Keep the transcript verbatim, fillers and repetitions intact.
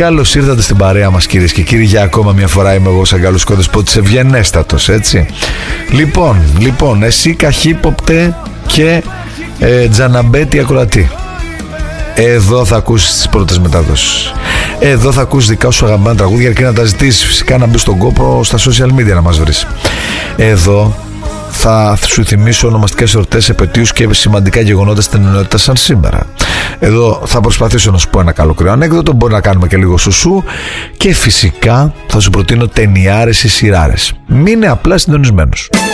Καλώς ήρθατε στην παρέα μας, κυρίες και κύριοι. Για ακόμα μια φορά είμαι εγώ, ο Σαγκάλος Κώδης, ευγενέστατος, έτσι. Λοιπόν, λοιπόν, εσύ καχύποπτε και ε, τζαναμπέτη ακροατή. Εδώ θα ακούσεις τις πρώτες μεταδόσεις. Εδώ θα ακούσεις δικά σου αγαπημένα τραγούδια, αρκεί να τα ζητήσεις φυσικά, να μπεις στον κόπο στα social media να μας βρεις. Εδώ θα σου θυμίσω ονομαστικές εορτές, επετείους και σημαντικά γεγονότα στην ενότητα σαν σήμερα. Εδώ θα προσπαθήσω να σου πω ένα καλοκαιρινό ανέκδοτο, μπορεί να κάνουμε και λίγο σουσού και φυσικά θα σου προτείνω ταινιάρες ή σειράρες. Μείνε απλά συντονισμένος.